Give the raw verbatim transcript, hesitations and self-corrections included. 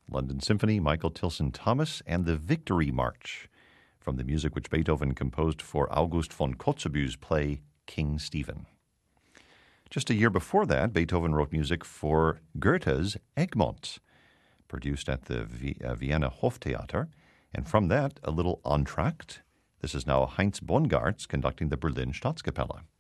London Symphony, Michael Tilson Thomas, and the Victory March, from the music which Beethoven composed for August von Kotzebue's play King Stephen. Just a year before that, Beethoven wrote music for Goethe's Egmont, produced at the v- uh, Vienna Hoftheater, and from that, a little entr'acte. This is now Heinz Bongartz conducting the Berlin Staatskapelle.